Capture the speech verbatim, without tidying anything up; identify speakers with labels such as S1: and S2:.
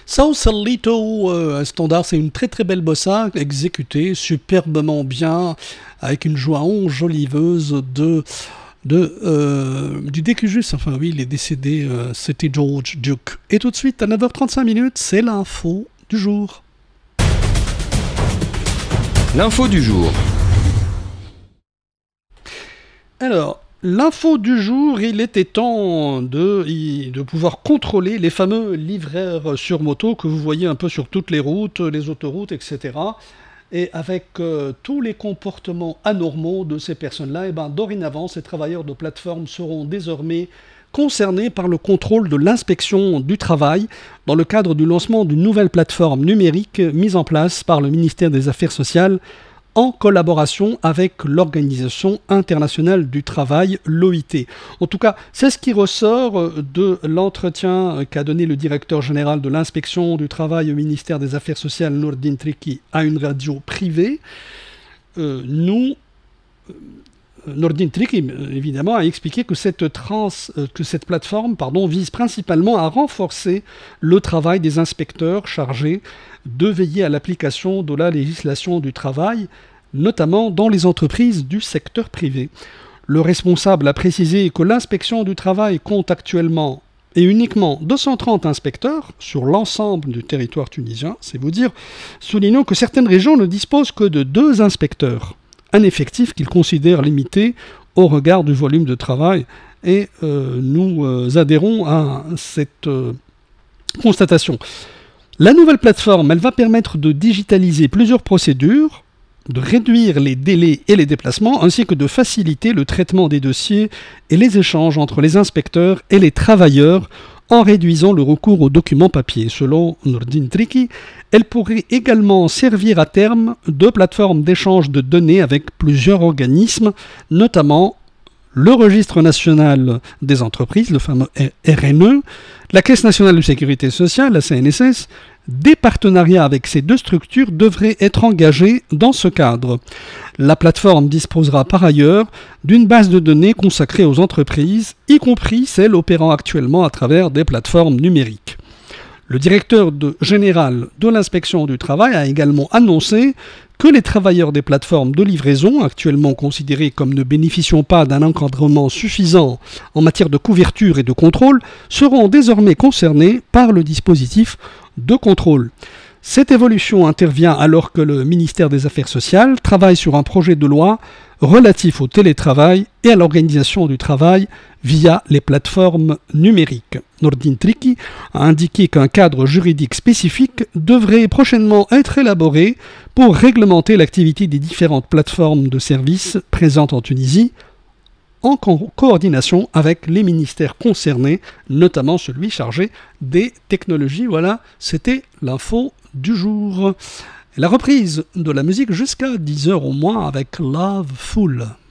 S1: Sausalito, euh, un standard, c'est une très très belle bossa exécutée superbement bien avec une joie enjoliveuse de, de euh, du Décujus. Enfin oui, il est décédé, euh, c'était George Duke. Et tout de suite à neuf heures trente-cinq minutes, c'est l'info du jour.
S2: L'info du jour.
S1: Alors, l'info du jour, il était temps de, de pouvoir contrôler les fameux livreurs sur moto que vous voyez un peu sur toutes les routes, les autoroutes, et cetera. Et avec euh, tous les comportements anormaux de ces personnes-là, et ben, dorénavant, ces travailleurs de plateforme seront désormais concernés par le contrôle de l'inspection du travail dans le cadre du lancement d'une nouvelle plateforme numérique mise en place par le ministère des Affaires sociales en collaboration avec l'Organisation internationale du travail, l'O I T. En tout cas, c'est ce qui ressort de l'entretien qu'a donné le directeur général de l'inspection du travail au ministère des Affaires sociales, Nordin Triki, à une radio privée. Euh, nous... Nordin Triki, évidemment, a expliqué que cette, trans, que cette plateforme pardon, vise principalement à renforcer le travail des inspecteurs chargés de veiller à l'application de la législation du travail, notamment dans les entreprises du secteur privé. Le responsable a précisé que l'inspection du travail compte actuellement et uniquement deux cent trente inspecteurs sur l'ensemble du territoire tunisien, c'est vous dire, soulignant que certaines régions ne disposent que de deux inspecteurs. Un effectif qu'il considère limité au regard du volume de travail. Et euh, nous euh, adhérons à cette euh, constatation. La nouvelle plateforme, elle va permettre de digitaliser plusieurs procédures, de réduire les délais et les déplacements, ainsi que de faciliter le traitement des dossiers et les échanges entre les inspecteurs et les travailleurs, en réduisant le recours aux documents papier. Selon Nordin Triki, elle pourrait également servir à terme de plateforme d'échange de données avec plusieurs organismes, notamment le Registre national des entreprises, le fameux R N E, la Caisse nationale de sécurité sociale, la C N S S. Des partenariats avec ces deux structures devraient être engagés dans ce cadre. La plateforme disposera par ailleurs d'une base de données consacrée aux entreprises, y compris celles opérant actuellement à travers des plateformes numériques. Le directeur de, général de l'inspection du travail a également annoncé que les travailleurs des plateformes de livraison, actuellement considérés comme ne bénéficiant pas d'un encadrement suffisant en matière de couverture et de contrôle, seront désormais concernés par le dispositif de contrôle. Cette évolution intervient alors que le ministère des Affaires sociales travaille sur un projet de loi relatif au télétravail et à l'organisation du travail via les plateformes numériques. Nordin Triki a indiqué qu'un cadre juridique spécifique devrait prochainement être élaboré pour réglementer l'activité des différentes plateformes de services présentes en Tunisie, en co- coordination avec les ministères concernés, notamment celui chargé des technologies. Voilà, c'était l'info du jour. La reprise de la musique jusqu'à dix heures au moins avec Love Full.